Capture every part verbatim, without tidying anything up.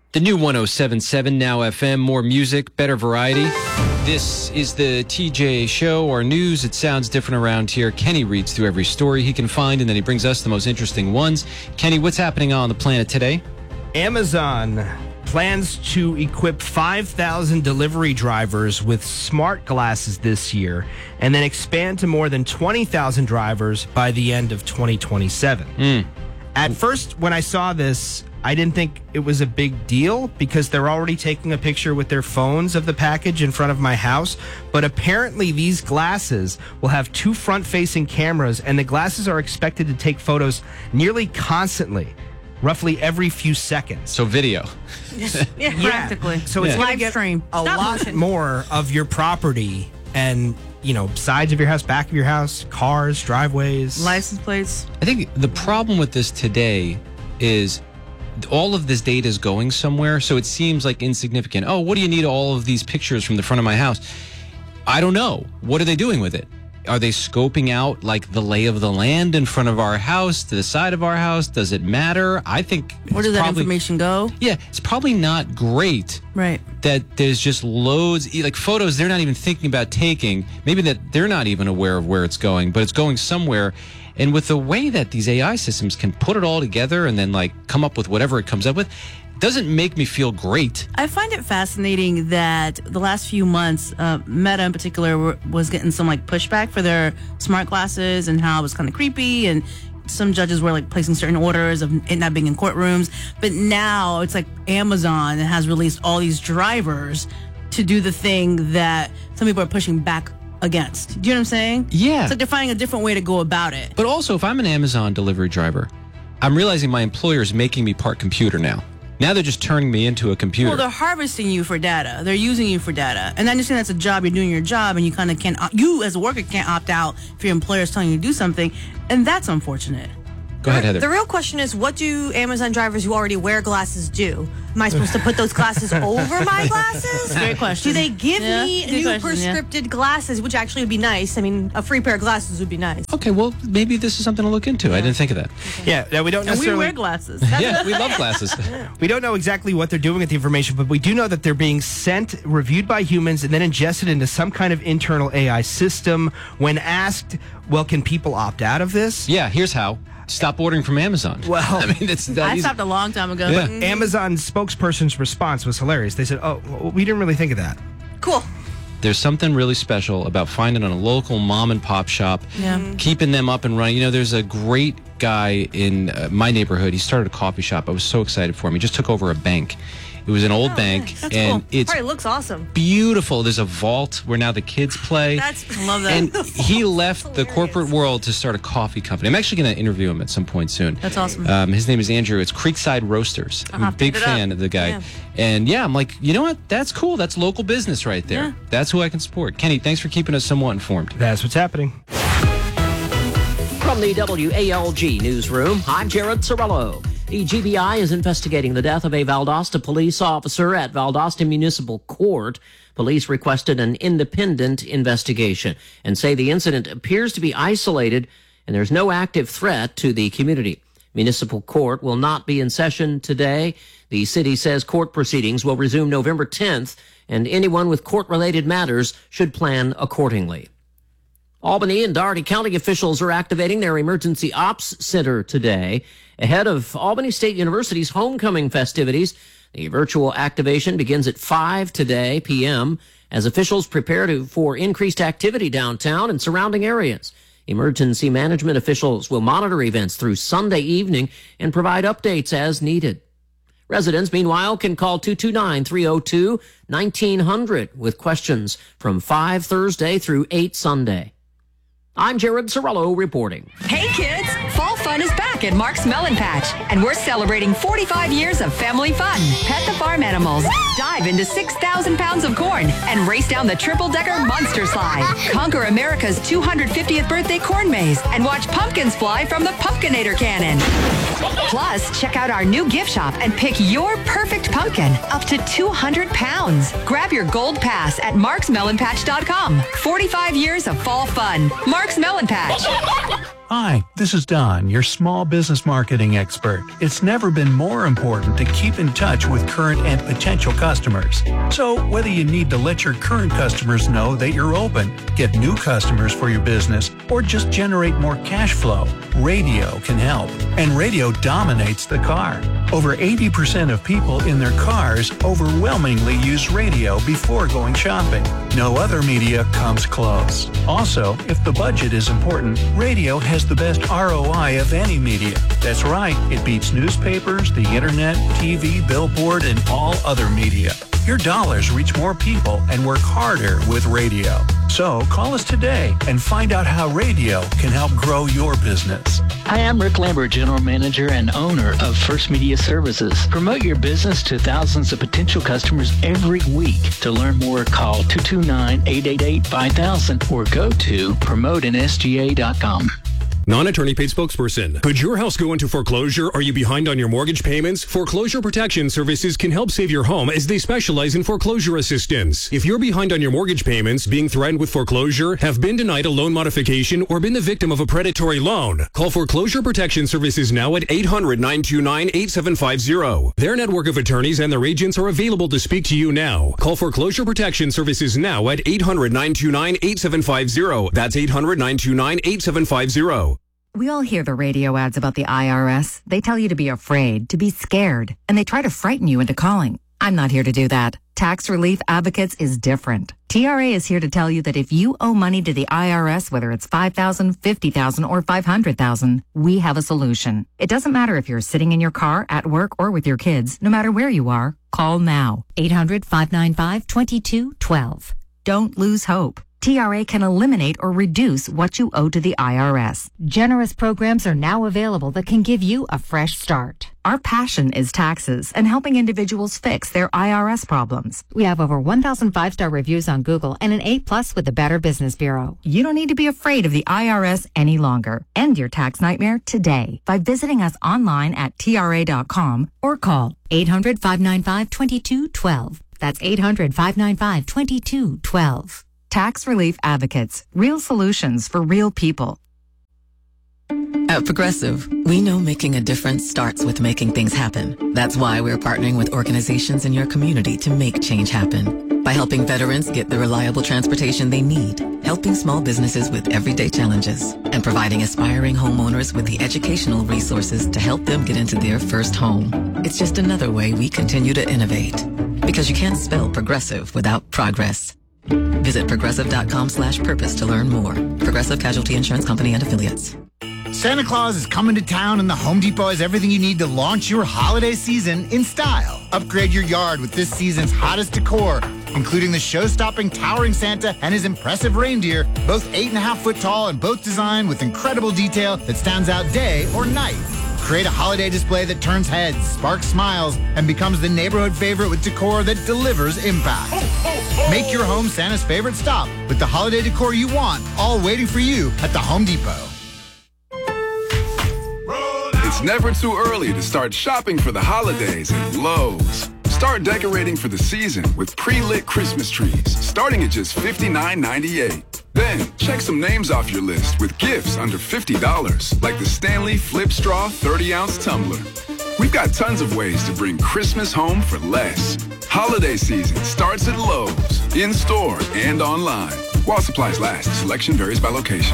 The new one oh seven point seven Now F M, more music, better variety. This is the T J Show, our news. It sounds different around here. Kenny reads through every story he can find, and then he brings us the most interesting ones. Kenny, what's happening on the planet today? Amazon plans to equip five thousand delivery drivers with smart glasses this year, and then expand to more than twenty thousand drivers by the end of twenty twenty-seven. Mm. At first, when I saw this, I didn't think it was a big deal because they're already taking a picture with their phones of the package in front of my house. But apparently these glasses will have two front-facing cameras, and the glasses are expected to take photos nearly constantly, roughly every few seconds. So video. yeah, Yeah. practically. So it's Yeah. going to Live get stream. a Stop lot motion. more of your property and, you know, sides of your house, back of your house, cars, driveways. License plates. I think the problem with this today is all of this data is going somewhere, so it seems like insignificant. Oh, what do you need all of these pictures from the front of my house? I don't know. What are they doing with it? Are they scoping out like the lay of the land in front of our house, to the side of our house? Does it matter? I think Where it's does that probably, information go? Yeah, it's probably not great Right. that there's just loads, like photos they're not even thinking about taking. Maybe that they're not even aware of where it's going, but it's going somewhere. And with the way that these A I systems can put it all together and then like come up with whatever it comes up with, doesn't make me feel great. I find it fascinating that the last few months, uh, Meta in particular were, was getting some like pushback for their smart glasses and how it was kind of creepy, and some judges were like placing certain orders of it not being in courtrooms. But now it's like Amazon has released all these drivers to do the thing that some people are pushing back against. Do you know what I'm saying? Yeah. It's like they're finding a different way to go about it. But also, if I'm an Amazon delivery driver, I'm realizing my employer is making me part computer now. Now they're just turning me into a computer. Well, they're harvesting you for data. They're using you for data. And I understand that's a job. You're doing your job, and you kind of can't, you as a worker can't opt out if your employer is telling you to do something. And that's unfortunate. Go ahead, Heather. The real question is, what do Amazon drivers who already wear glasses do? Am I supposed to put those glasses over my glasses? Great question. Do they give Yeah, me good new question, yeah. prescripted glasses, which actually would be nice? I mean, a free pair of glasses would be nice. Okay, well, maybe this is something to look into. I didn't think of that. Yeah, now we don't And we necessarily... wear glasses. Yeah, we love glasses. We don't know exactly what they're doing with the information, but we do know that they're being sent, reviewed by humans, and then ingested into some kind of internal A I system. When asked, well, can people opt out of this? Yeah, here's how. Stop ordering from Amazon. Well, I mean, it's that I easy. stopped a long time ago. Yeah. But, Amazon's spokesperson's response was hilarious. They said, oh, well, we didn't really think of that. Cool. There's something really special about finding a local mom and pop shop, Yeah. keeping them up and running. You know, there's a great guy in uh, my neighborhood. He started a coffee shop. I was so excited for him. He just took over a bank. It was an old Oh, bank, nice. That's and cool. it's Probably looks awesome. beautiful. There's a vault where now the kids play. That's I love that. and he left the hilarious. corporate world to start a coffee company. I'm actually going to interview him at some point soon. That's awesome. Um, his name is Andrew. It's Creekside Roasters. I'm a have to big hit it up. fan of the guy. Yeah. And yeah, I'm like, you know what? That's cool. That's local business right there. Yeah. That's who I can support. Kenny, thanks for keeping us somewhat informed. That's what's happening. From the W A L G newsroom, I'm Jared Sorello. The G B I is investigating the death of a Valdosta police officer at Valdosta Municipal Court. Police requested an independent investigation and say the incident appears to be isolated and there's no active threat to the community. Municipal Court will not be in session today. The city says court proceedings will resume November tenth, and anyone with court-related matters should plan accordingly. Albany and Dougherty County officials are activating their emergency ops center today ahead of Albany State University's homecoming festivities. The virtual activation begins at five today p m as officials prepare to, for increased activity downtown and surrounding areas. Emergency management officials will monitor events through Sunday evening and provide updates as needed. Residents, meanwhile, can call two two nine, three oh two, nineteen hundred with questions from five Thursday through eight Sunday. I'm Jared Sorello reporting. Hey kids, fall fun is back at Mark's Melon Patch, and we're celebrating forty-five years of family fun. Pet the farm animals, dive into six thousand pounds of corn, and race down the triple-decker monster slide. Conquer America's two hundred fiftieth birthday corn maze, and watch pumpkins fly from the Pumpkinator cannon. Plus, check out our new gift shop and pick your perfect pumpkin, up to two hundred pounds. Grab your gold pass at marks melon patch dot com. forty-five years of fall fun. Mark's Melon Patch. Hi, this is Don, your small business marketing expert. It's never been more important to keep in touch with current and potential customers. So, whether you need to let your current customers know that you're open, get new customers for your business, or just generate more cash flow, radio can help. And radio dominates the car. Over eighty percent of people in their cars overwhelmingly use radio before going shopping. No other media comes close. Also, if the budget is important, radio has the best R O I of any media. That's right, it beats newspapers, the internet, T V, billboard, and all other media. Your dollars reach more people and work harder with radio. So call us today and find out how radio can help grow your business. Hi, I'm Rick Lambert, General Manager and owner of First Media Services. Promote your business to thousands of potential customers every week. To learn more, call two two nine, eight eight eight, five thousand or go to promote in S G A dot com. Non-attorney paid spokesperson. Could your house go into foreclosure? Are you behind on your mortgage payments? Foreclosure Protection Services can help save your home as they specialize in foreclosure assistance. If you're behind on your mortgage payments, being threatened with foreclosure, have been denied a loan modification, or been the victim of a predatory loan, call Foreclosure Protection Services now at eight hundred, nine two nine, eight seven five zero. Their network of attorneys and their agents are available to speak to you now. Call Foreclosure Protection Services now at eight hundred, nine two nine, eight seven five zero. That's eight hundred, nine two nine, eight seven five zero. We all hear the radio ads about the I R S. They tell you to be afraid, to be scared, and they try to frighten you into calling. I'm not here to do that. Tax Relief Advocates is different. T R A is here to tell you that if you owe money to the I R S, whether it's five thousand dollars, fifty thousand dollars, or five hundred thousand dollars, we have a solution. It doesn't matter if you're sitting in your car, at work, or with your kids. No matter where you are, call now. eight hundred, five nine five, two two one two. Don't lose hope. T R A can eliminate or reduce what you owe to the I R S. Generous programs are now available that can give you a fresh start. Our passion is taxes and helping individuals fix their I R S problems. We have over one thousand five-star reviews on Google and an A plus with the Better Business Bureau. You don't need to be afraid of the I R S any longer. End your tax nightmare today by visiting us online at T R A dot com or call eight hundred, five nine five, two two one two. That's eight hundred, five nine five, two two one two. Tax Relief Advocates. Real solutions for real people. At Progressive, we know making a difference starts with making things happen. That's why we're partnering with organizations in your community to make change happen. By helping veterans get the reliable transportation they need, helping small businesses with everyday challenges, and providing aspiring homeowners with the educational resources to help them get into their first home. It's just another way we continue to innovate. Because you can't spell progressive without progress. Visit progressive.com slash purpose to learn more. Progressive Casualty Insurance Company and Affiliates. Santa Claus is coming to town, and the Home Depot has everything you need to launch your holiday season in style. Upgrade your yard with this season's hottest decor, including the show-stopping towering Santa and his impressive reindeer, both eight and a half foot tall and both designed with incredible detail that stands out day or night. Create a holiday display that turns heads, sparks smiles, and becomes the neighborhood favorite with decor that delivers impact. Make your home Santa's favorite stop with the holiday decor you want, all waiting for you at the Home Depot. It's never too early to start shopping for the holidays at Lowe's. Start decorating for the season with pre-lit Christmas trees, starting at just fifty-nine ninety-eight. Then, check some names off your list with gifts under fifty dollars, like the Stanley Flip Straw thirty ounce tumbler. We've got tons of ways to bring Christmas home for less. Holiday season starts at Lowe's, in-store and online. While supplies last, selection varies by location.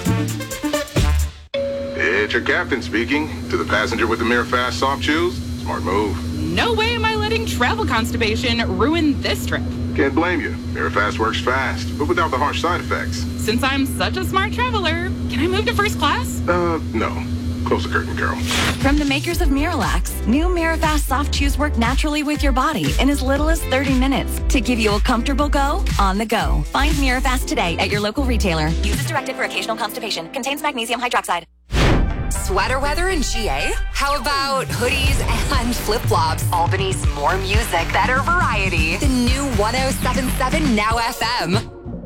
It's your captain speaking. To the passenger with the Mirror Fast soft chews, smart move. No way am I letting travel constipation ruin this trip. Can't blame you. Mirror Fast works fast, but without the harsh side effects. Since I'm such a smart traveler, can I move to first class? Uh, no. Close the curtain, Carol. From the makers of Miralax, new Mirafast soft chews work naturally with your body in as little as thirty minutes to give you a comfortable go on the go. Find Mirafast today at your local retailer. Use as directed for occasional constipation. Contains magnesium hydroxide. Sweater weather in G A? How about hoodies and flip-flops? Albany's more music, better variety. The new one oh seven point seven Now F M.